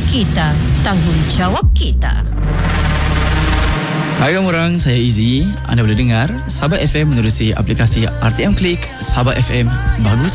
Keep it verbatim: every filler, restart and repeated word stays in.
kita, tanggungjawab kita. Hai kamu orang, saya Izzy. Anda boleh dengar Sabah F M menerusi aplikasi R T M Click. Sabah F M, bagus